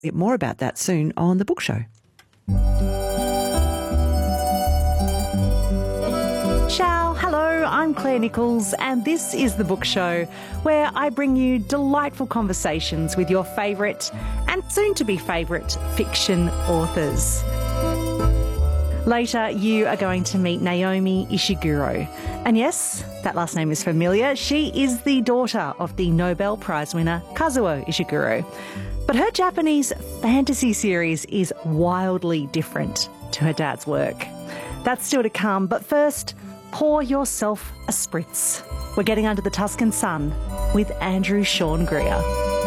Get more about that soon on The Book Show. Ciao, hello, I'm Claire Nichols and this is The Book Show, where I bring you delightful conversations with your favourite and soon-to-be favourite fiction authors. Later, you are going to meet Naomi Ishiguro. And yes, that last name is familiar. She is the daughter of the Nobel Prize winner Kazuo Ishiguro. But her Japanese fantasy series is wildly different to her dad's work. That's still to come, but first, pour yourself a spritz. We're getting under the Tuscan sun with Andrew Sean Greer.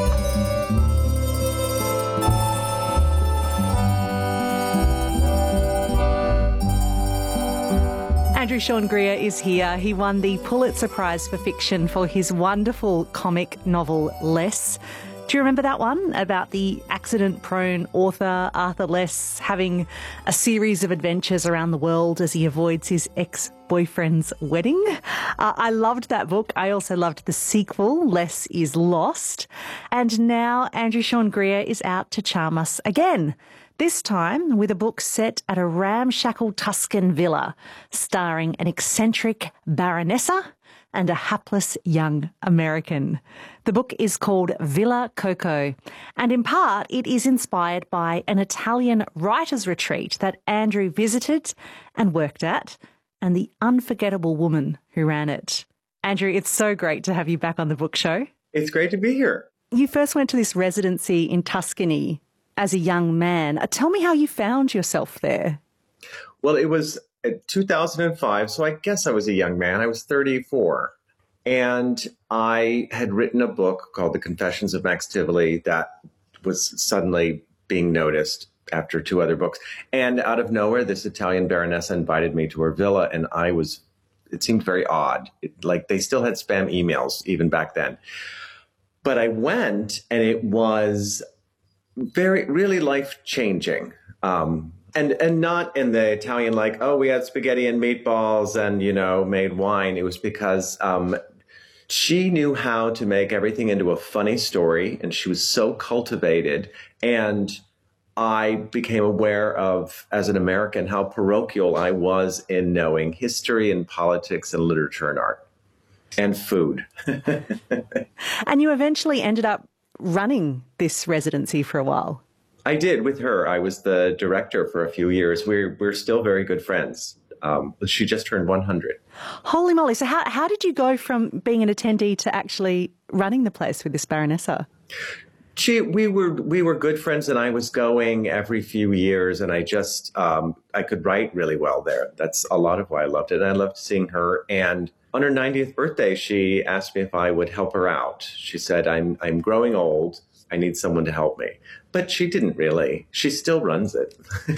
Andrew Sean Greer is here. He won the Pulitzer Prize for Fiction for his wonderful comic novel Less. Do you remember that one about the accident-prone author Arthur Less having a series of adventures around the world as he avoids his ex-boyfriend's wedding? I loved that book. I also loved the sequel, Less is Lost. And now Andrew Sean Greer is out to charm us again. This time with a book set at a ramshackle Tuscan villa, starring an eccentric baronessa and a hapless young American. The book is called Villa Coco, and in part it is inspired by an Italian writers' retreat that Andrew visited and worked at, and the unforgettable woman who ran it. Andrew, it's so great to have you back on The Book Show. It's great to be here. You first went to this residency in Tuscany as a young man. Tell me how you found yourself there. Well, it was 2005, so I guess I was a young man. I was 34. And I had written a book called The Confessions of Max Tivoli that was suddenly being noticed after two other books. And out of nowhere, this Italian baronessa invited me to her villa, and it seemed very odd. Like they still had spam emails even back then. But I went, and it was really life-changing. And not in the Italian, like, oh, we had spaghetti and meatballs and, made wine. It was because she knew how to make everything into a funny story, and she was so cultivated. And I became aware of, as an American, how parochial I was in knowing history and politics and literature and art and food. And you eventually ended up running this residency for a while. I did with her. I was the director for a few years. We're still very good friends. She just turned 100. Holy moly. So how did you go from being an attendee to actually running the place with this baronessa? We were good friends, and I was going every few years, and I could write really well there. That's a lot of why I loved it. And I loved seeing her. And on her 90th birthday, she asked me if I would help her out. She said, I'm growing old. I need someone to help me. But she didn't really. She still runs it.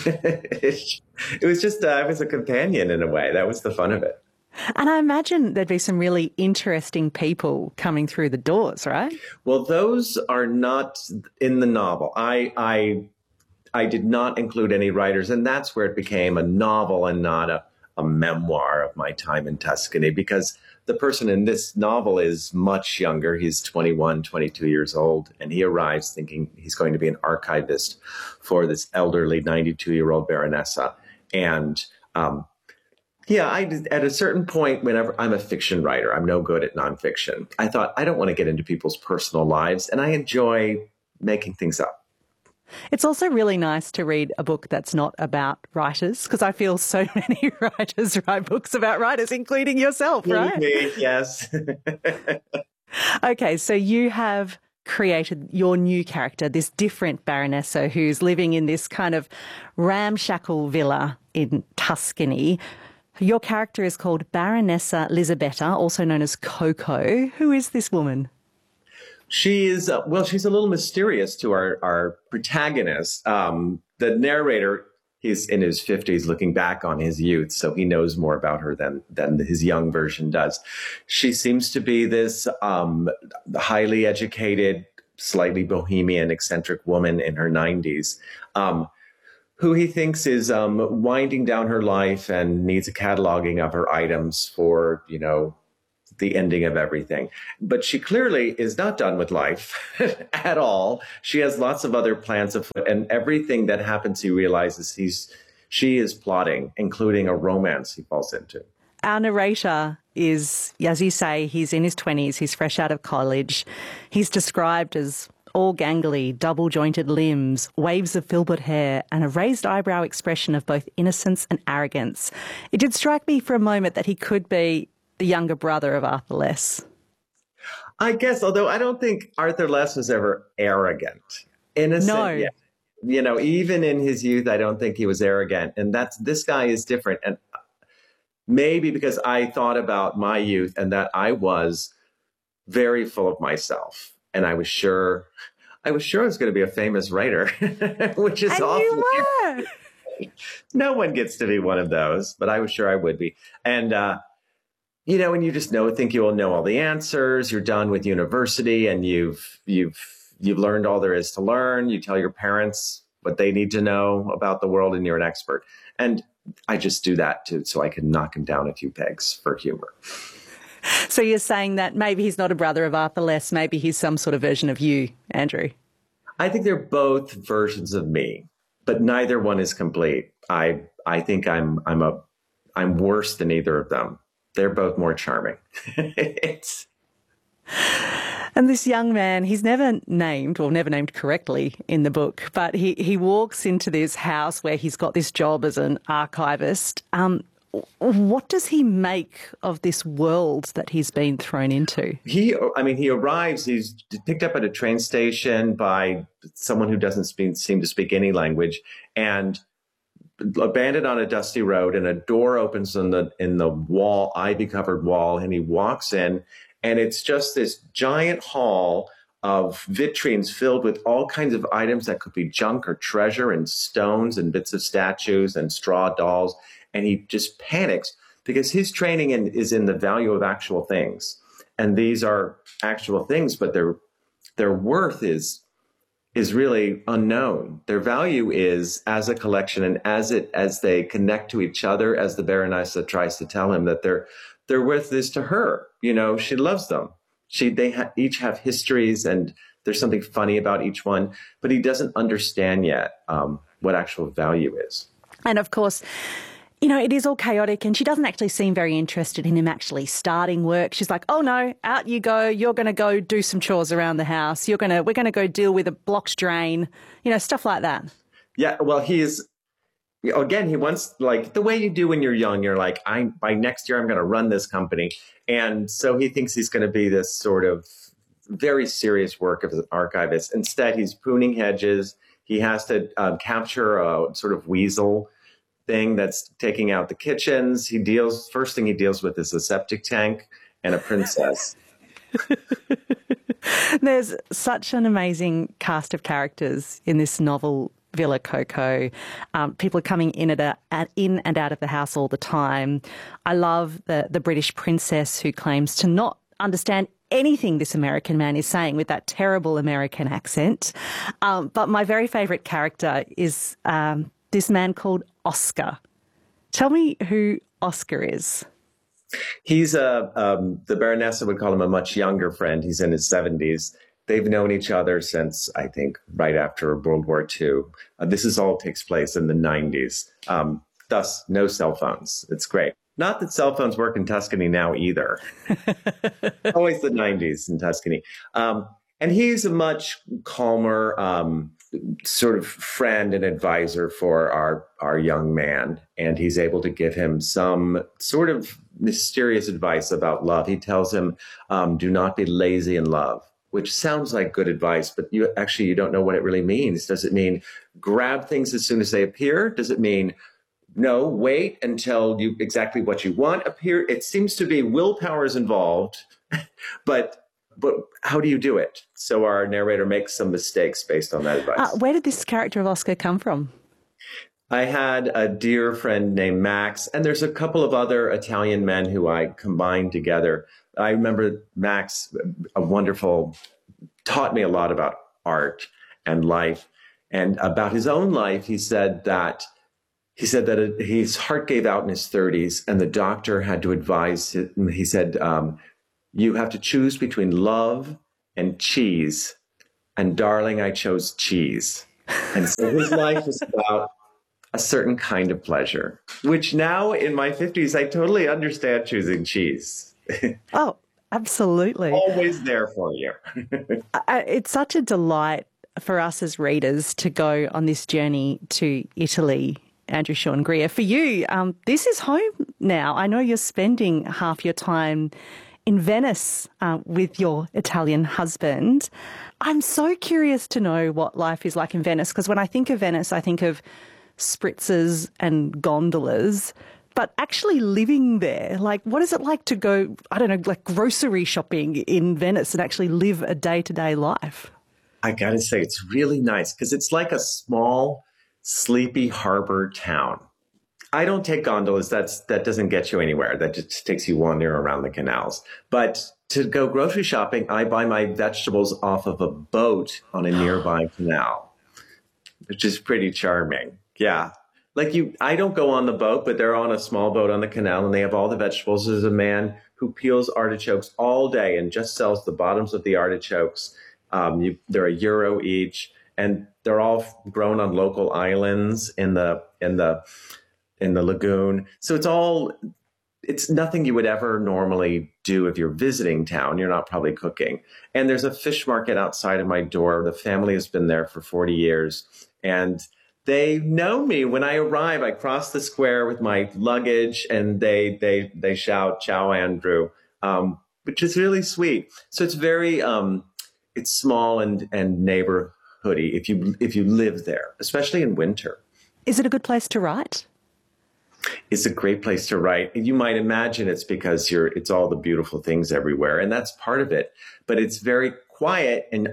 It was just, I was a companion in a way. That was the fun of it. And I imagine there'd be some really interesting people coming through the doors, right? Well, those are not in the novel. I did not include any writers, and that's where it became a novel and not a memoir of my time in Tuscany, because the person in this novel is much younger. He's 21, 22 years old, and he arrives thinking he's going to be an archivist for this elderly 92-year-old baronessa. And at a certain point, whenever I'm a fiction writer, I'm no good at nonfiction. I thought, I don't want to get into people's personal lives, and I enjoy making things up. It's also really nice to read a book that's not about writers, because I feel so many writers write books about writers, including yourself, right? Me, yes. Okay, so you have created your new character, this different baronessa who's living in this kind of ramshackle villa in Tuscany. Your character is called Baronessa Lisabetta, also known as Coco. Who is this woman? She is, she's a little mysterious to our protagonist. The narrator, he's in his 50s looking back on his youth, so he knows more about her than his young version does. She seems to be this highly educated, slightly bohemian, eccentric woman in her 90s, who he thinks is winding down her life and needs a cataloging of her items for, the ending of everything. But she clearly is not done with life at all. She has lots of other plans afoot, and everything that happens, he realizes she is plotting, including a romance he falls into. Our narrator is, as you say, he's in his 20s, he's fresh out of college. He's described as all gangly, double-jointed limbs, waves of filbert hair, and a raised eyebrow expression of both innocence and arrogance. It did strike me for a moment that he could be the younger brother of Arthur Less. I guess, although I don't think Arthur Less was ever arrogant. Innocent, no. Yeah. You know, even in his youth, I don't think he was arrogant. And this guy is different. And maybe because I thought about my youth and that I was very full of myself. And I was sure I was going to be a famous writer, which is awful. You were. No one gets to be one of those, but I was sure I would be. And, you know, and you just think you will know all the answers. You're done with university and you've learned all there is to learn. You tell your parents what they need to know about the world and you're an expert. And I just do that so I can knock him down a few pegs for humor. So you're saying that maybe he's not a brother of Arthur Less, maybe he's some sort of version of you, Andrew? I think they're both versions of me, but neither one is complete. I think I'm worse than either of them. They're both more charming. And this young man, he's never named correctly in the book, but he walks into this house where he's got this job as an archivist. What does he make of this world that he's been thrown into? He arrives, he's picked up at a train station by someone who doesn't seem to speak any language, and abandoned on a dusty road, and a door opens in the wall, ivy-covered wall, and he walks in, and it's just this giant hall of vitrines filled with all kinds of items that could be junk or treasure, and stones and bits of statues and straw dolls. And he just panics because his training is in the value of actual things. And these are actual things, but their worth is really unknown. Their value is as a collection, and as they connect to each other, as the Baronessa tries to tell him that their worth is to her. You know, she loves them. They each have histories, and there's something funny about each one, but he doesn't understand yet what actual value is. And of course, you know, it is all chaotic, and she doesn't actually seem very interested in him actually starting work. She's like, oh no, out you go. You're going to go do some chores around the house. We're going to go deal with a blocked drain, you know, stuff like that. Yeah, well, he wants, like, the way you do when you're young, you're like, by next year, I'm going to run this company. And so he thinks he's going to be this sort of very serious work of an archivist. Instead, he's pruning hedges. He has to capture a sort of weasel thing that's taking out the kitchens. First thing he deals with is a septic tank and a princess. There's such an amazing cast of characters in this novel, Villa Coco. People are coming in and out of the house all the time. I love the British princess who claims to not understand anything this American man is saying with that terrible American accent. But my very favourite character is this man called Oscar. Tell me who Oscar is. He's the Baronessa would call him a much younger friend. He's in his 70s. They've known each other since, I think, right after World War II. This all takes place in the 90s. Thus, no cell phones. It's great. Not that cell phones work in Tuscany now either. Always the 90s in Tuscany. And he's a much calmer sort of friend and advisor for our young man. And he's able to give him some sort of mysterious advice about love. He tells him, do not be lazy in love, which sounds like good advice, but you don't know what it really means. Does it mean grab things as soon as they appear? Does it mean, no, wait until exactly what you want appear? It seems to be willpower is involved, but how do you do it? So our narrator makes some mistakes based on that advice. Where did this character of Oscar come from? I had a dear friend named Max, and there's a couple of other Italian men who I combined together. I remember Max, taught me a lot about art and life. And about his own life, he said that his heart gave out in his 30s, and the doctor had to advise him. He said, You have to choose between love and cheese. And darling, I chose cheese. And so his life is about a certain kind of pleasure, which now in my 50s, I totally understand choosing cheese. Oh, absolutely. Always there for you. It's such a delight for us as readers to go on this journey to Italy, Andrew Sean Greer. For you, this is home now. I know you're spending half your time in Venice with your Italian husband. I'm so curious to know what life is like in Venice, because when I think of Venice, I think of spritzers and gondolas. But actually living there, like, what is it like to go, I don't know, like grocery shopping in Venice and actually live a day-to-day life? I got to say, it's really nice because it's like a small, sleepy harbor town. I don't take gondolas. That doesn't get you anywhere. That just takes you wandering around the canals. But to go grocery shopping, I buy my vegetables off of a boat on a nearby canal, which is pretty charming. Yeah. I don't go on the boat, but they're on a small boat on the canal and they have all the vegetables. There's a man who peels artichokes all day and just sells the bottoms of the artichokes. They're €1 each, and they're all grown on local islands in the lagoon. So it's nothing you would ever normally do if you're visiting town. You're not probably cooking. And there's a fish market outside of my door. The family has been there for 40 years, and they know me. When I arrive, I cross the square with my luggage and they shout, "Ciao, Andrew," which is really sweet. So it's very, it's small and neighborhoody if you live there, especially in winter. Is it a good place to write? It's a great place to write. You might imagine it's because it's all the beautiful things everywhere, and that's part of it. But it's very quiet, and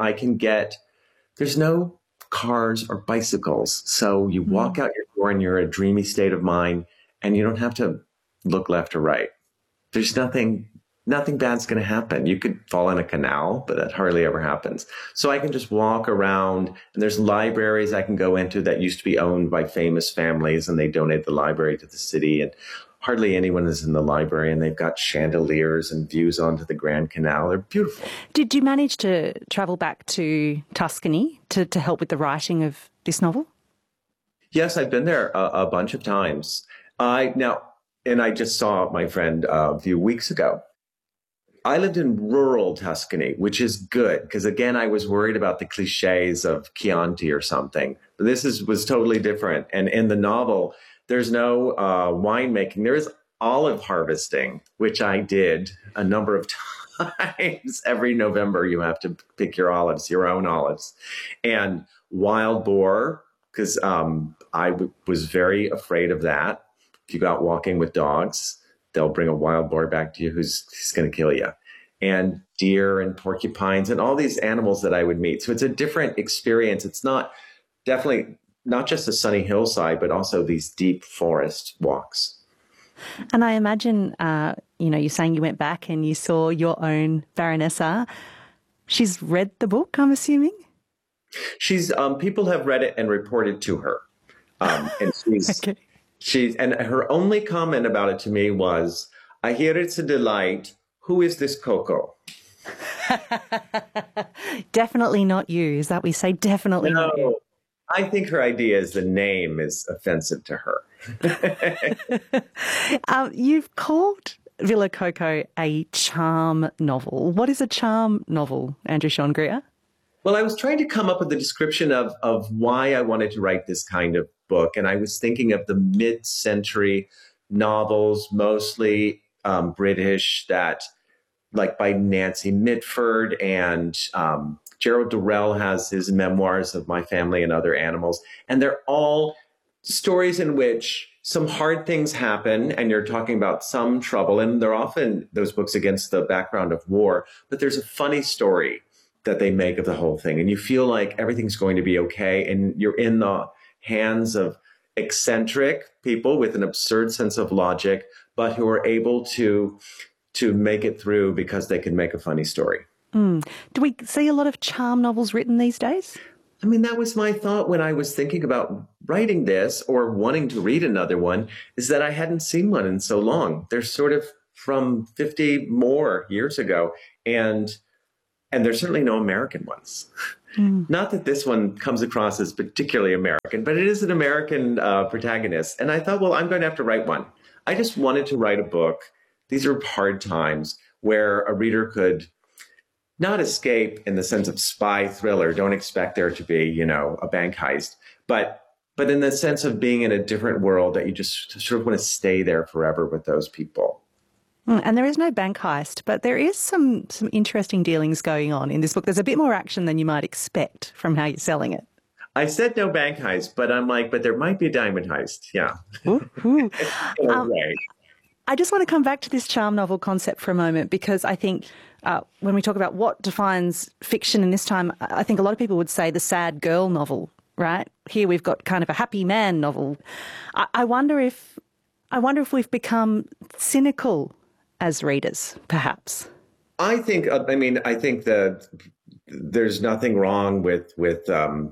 there's no cars or bicycles. So you walk out your door and you're in a dreamy state of mind, and you don't have to look left or right. There's nothing bad's going to happen. You could fall in a canal, but that hardly ever happens. So I can just walk around, and there's libraries I can go into that used to be owned by famous families, and they donate the library to the city, and hardly anyone is in the library, and they've got chandeliers and views onto the Grand Canal. They're beautiful. Did you manage to travel back to Tuscany to help with the writing of this novel? Yes, I've been there a bunch of times. And I just saw my friend a few weeks ago. I lived in rural Tuscany, which is good because, again, I was worried about the cliches of Chianti or something. But this was totally different. And in the novel, there's no winemaking. There is olive harvesting, which I did a number of times. Every November, you have to pick your own olives. And wild boar, because I was very afraid of that. If you go out walking with dogs, they'll bring a wild boar back to you who's going to kill you. And deer and porcupines and all these animals that I would meet. So it's a different experience. It's definitely not just a sunny hillside, but also these deep forest walks. And I imagine, you're saying you went back and you saw your own Baronessa. She's read the book, I'm assuming? People have read it and reported to her. And Okay. And her only comment about it to me was, "I hear it's a delight. Who is this Coco?" Definitely not you. Is that we say definitely not you? I think her idea is the name is offensive to her. You've called Villa Coco a charm novel. What is a charm novel, Andrew Sean Greer? Well, I was trying to come up with a description of why I wanted to write this kind of book. And I was thinking of the mid-century novels, mostly British, like by Nancy Mitford, and Gerald Durrell has his memoirs of My Family and Other Animals. And they're all stories in which some hard things happen and you're talking about some trouble. And they're often those books against the background of war, but there's a funny story that they make of the whole thing. And you feel like everything's going to be okay. And you're in the hands of eccentric people with an absurd sense of logic, but who are able to make it through because they can make a funny story. Do we see a lot of charm novels written these days? I mean, that was my thought when I was thinking about writing this or wanting to read another one, is that I hadn't seen one in so long. They're sort of from 50 more years ago. And there's certainly no American ones. Not that this one comes across as particularly American, but it is an American protagonist. And I thought, well, I'm going to have to write one. I just wanted to write a book. These are hard times where a reader could not escape in the sense of spy thriller. Don't expect there to be, a bank heist, but in the sense of being in a different world that you just sort of want to stay there forever with those people. And there is no bank heist, but there is some interesting dealings going on in this book. There's a bit more action than you might expect from how you're selling it. I said no bank heist, but I'm like, but there might be a diamond heist. Yeah. I just want to come back to this charm novel concept for a moment, because I think when we talk about what defines fiction in this time, I think a lot of people would say the sad girl novel, right? Here we've got kind of a happy man novel. I wonder if we've become cynical as readers, perhaps. I think that there's nothing wrong with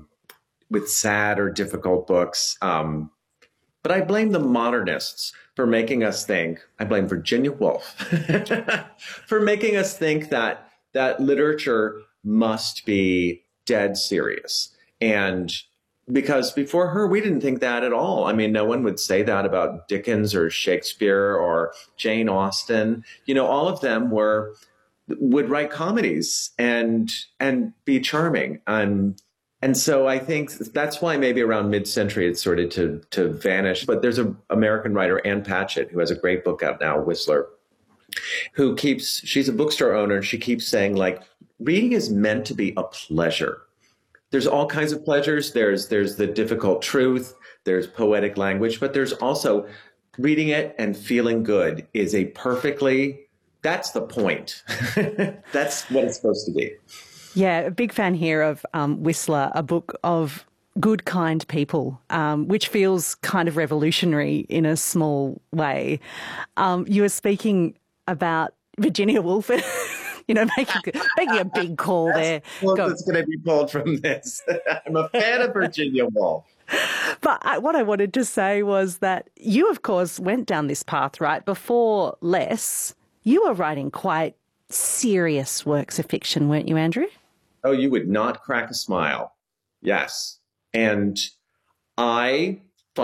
sad or difficult books. But I blame the modernists for making us think. I blame Virginia Woolf for making us think that literature must be dead serious. And because before her, we didn't think that at all. I mean, no one would say that about Dickens or Shakespeare or Jane Austen. All of them would write comedies and be charming. And so I think that's why maybe around mid-century it started to vanish. But there's an American writer, Ann Patchett, who has a great book out now, Whistler, she's a bookstore owner, and she keeps saying, like, reading is meant to be a pleasure. There's all kinds of pleasures. There's the difficult truth. There's poetic language, but there's also reading it and feeling good is that's the point. That's what it's supposed to be. Yeah, a big fan here of Whistler, a book of good, kind people, which feels kind of revolutionary in a small way. You were speaking about Virginia Woolf, making a big call there. That's going to be pulled from this. I'm a fan of Virginia Woolf. But what I wanted to say was that you, of course, went down this path, right? Before Less, you were writing quite serious works of fiction, weren't you, Andrew? Oh, you would not crack a smile. Yes. And I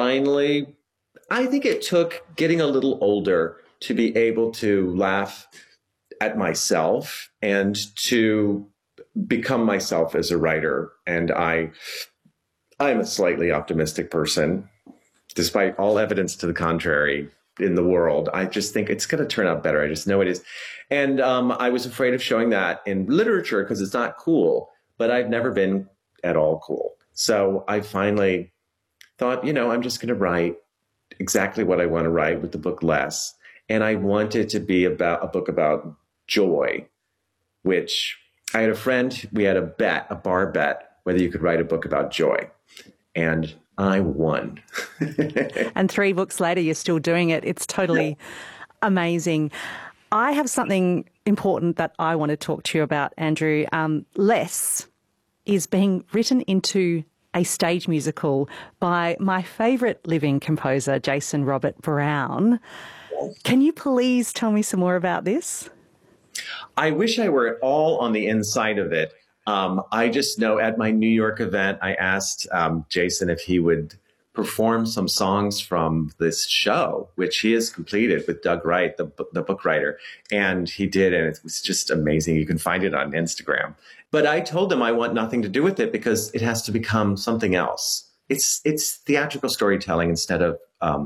think it took getting a little older to be able to laugh at myself and to become myself as a writer. And I'm a slightly optimistic person, despite all evidence to the contrary in the world. I just think it's going to turn out better. I just know it is. And I was afraid of showing that in literature because it's not cool, but I've never been at all cool. So I finally thought, I'm just going to write exactly what I want to write with the book Less. And I wanted to be about a book about joy, which I had a friend, we had a bar bet, whether you could write a book about joy. And I won. And 3 books later, you're still doing it. It's totally amazing. I have something important that I want to talk to you about, Andrew. Less is being written into a stage musical by my favourite living composer, Jason Robert Brown. Can you please tell me some more about this? I wish I were all on the inside of it. I just know at my New York event, I asked Jason if he would perform some songs from this show, which he has completed with Doug Wright, the book writer. And he did, and it was just amazing. You can find it on Instagram. But I told him I want nothing to do with it because it has to become something else. It's theatrical storytelling instead of,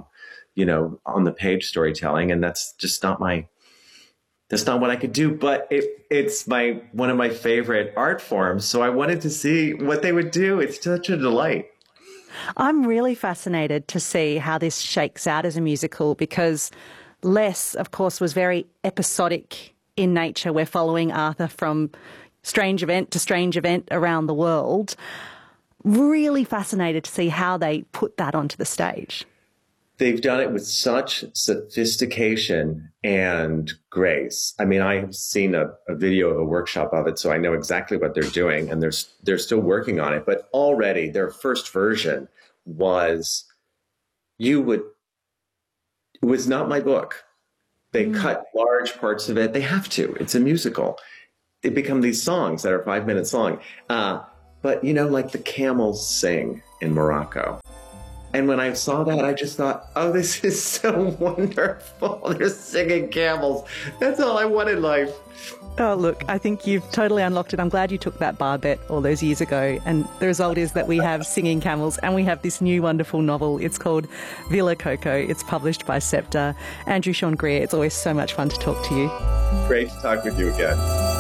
on the page storytelling. And that's just not what I could do, but it's one of my favorite art forms. So I wanted to see what they would do. It's such a delight. I'm really fascinated to see how this shakes out as a musical because Less, of course, was very episodic in nature. We're following Arthur from strange event to strange event around the world. Really fascinated to see how they put that onto the stage. They've done it with such sophistication and grace. I mean, I have seen a video of a workshop of it, so I know exactly what they're doing, and they're still working on it. But already their first version was not my book. They cut large parts of it. They have to. It's a musical. They become these songs that are 5 minutes long. But, like the camels sing in Morocco. And when I saw that, I just thought, oh, this is so wonderful. They're singing camels. That's all I want in life. Oh, look, I think you've totally unlocked it. I'm glad you took that bar bet all those years ago. And the result is that we have singing camels and we have this new wonderful novel. It's called Villa Coco. It's published by Sceptre. Andrew Sean Greer, it's always so much fun to talk to you. Great to talk with you again.